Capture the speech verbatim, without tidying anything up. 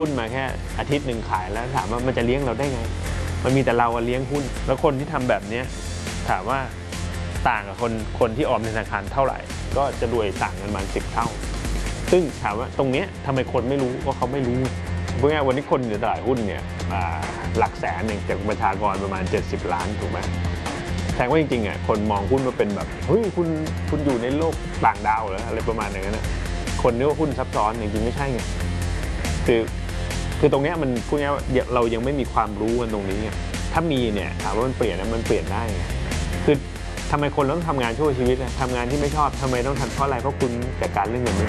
หุ้นมาแค่อาทิตย์หนึ่งขายแล้วถามว่ามันจะเลี้ยงเราได้ไงมันมีแต่เราเลี้ยงหุ้นแล้วคนที่ทำแบบนี้ถามว่าต่างกับคนคนที่ออมในธนาคารเท่าไหร่ก็จะรวยต่างกันประมาณสิบเท่าซึ่งถามว่าตรงนี้ทำไมคนไม่รู้ก็เขาไม่รู้เพราะงั้นวันนี้คนในตลาดหุ้นเนี่ยหลักแสนเนี่ยจากประชากรประมาณเจ็ดสิบล้านถูกไหมแสดงว่าจริงๆอ่ะคนมองหุ้นว่าเป็นแบบเฮ้ยคุณคุณอยู่ในโลกต่างดาวเหรออะไรประมาณอย่างนั้นนะคนนึกว่าหุ้นซับซ้อนจริงๆไม่ใช่ไงคือคือตรงนี้มันพูดง่ายว่าเรายังไม่มีความรู้กันตรงนี้ไงถ้ามีเนี่ยถามว่ามันเปลี่ยนนะมันเปลี่ยนได้ไงคือทำไมคนต้องทำงานชั่วชีวิตนะทำงานที่ไม่ชอบทำไมต้องทำเพราะอะไรเพราะคุณจัดการเรื่องเงินไม่